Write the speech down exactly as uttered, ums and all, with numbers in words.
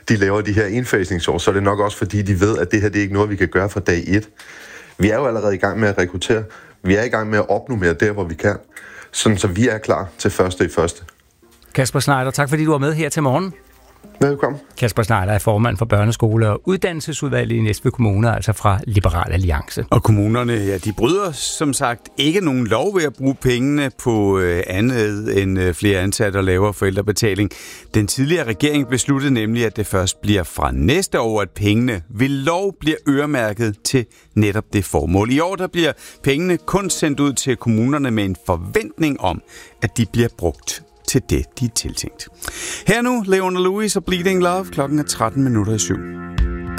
de laver de her indfasningsår, så er det nok også fordi, de ved, at det her det er ikke noget, vi kan gøre fra dag et. Vi er jo allerede i gang med at rekruttere. Vi er i gang med at opnummere der, hvor vi kan. Sådan, så vi er klar til første i første. Kasper Schneider, tak fordi du var med her til morgen. Velkommen. Kasper Schneider er formand for Børneskole- og Uddannelsesudvalget i Næstved Kommune, altså fra Liberal Alliance. Og kommunerne, ja, de bryder som sagt ikke nogen lov ved at bruge pengene på øh, andet end øh, flere ansatte og lavere forældrebetaling. Den tidligere regering besluttede nemlig, at det først bliver fra næste år, at pengene ved lov bliver øremærket til netop det formål. I år der bliver pengene kun sendt ud til kommunerne med en forventning om, at de bliver brugt til det, de er tiltænkt. Her nu, Leona Lewis og Bleeding Love. Klokken er tretten minutter i syv.